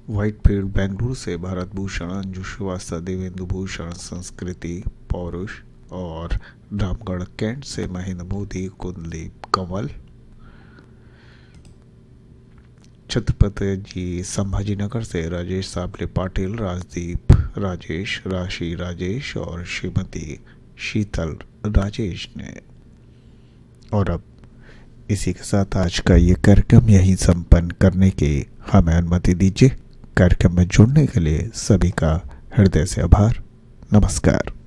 Whitefield Bengaluru से भारत भूषण अंजू श्रीवास्तव, देवेंदु भूषण संस्कृति पौरुष और रामगढ़ कैंट से महेंद्र मोदी, कुलदीप कंवल, छत्रपति जी संभाजीनगर से राजेश साबले पाटिल, राजदीप राजेश, राशि राजेश और श्रीमती शीतल राजेश ने। और अब इसी के साथ आज का ये कार्यक्रम यहीं संपन्न करने की हमें अनुमति दीजिए। कार्यक्रम में जुड़ने के लिए सभी का हृदय से आभार। नमस्कार।